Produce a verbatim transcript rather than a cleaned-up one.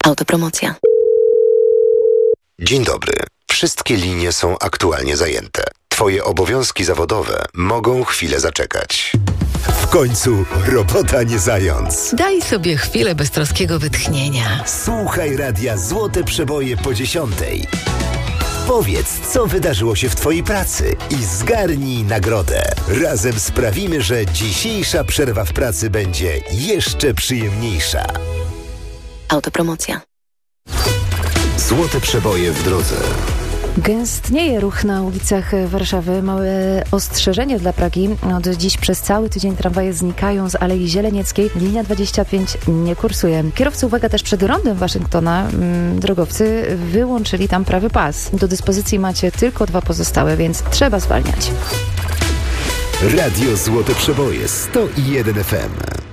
Autopromocja. Dzień dobry. Wszystkie linie są aktualnie zajęte. Twoje obowiązki zawodowe mogą chwilę zaczekać. W końcu robota nie zając. Daj sobie chwilę beztroskiego wytchnienia. Słuchaj radia Złote Przeboje po dziesiątej. Powiedz, co wydarzyło się w Twojej pracy i zgarnij nagrodę. Razem sprawimy, że dzisiejsza przerwa w pracy będzie jeszcze przyjemniejsza. Autopromocja. Złote Przeboje w drodze. Gęstnieje ruch na ulicach Warszawy. Małe ostrzeżenie dla Pragi. Od dziś przez cały tydzień tramwaje znikają z Alei Zielenieckiej. Linia dwadzieścia pięć nie kursuje. Kierowcy, uwaga, też przed rondem Waszyngtona mm, drogowcy wyłączyli tam prawy pas. Do dyspozycji macie tylko dwa pozostałe, więc trzeba zwalniać. Radio Złote Przeboje sto jeden F M.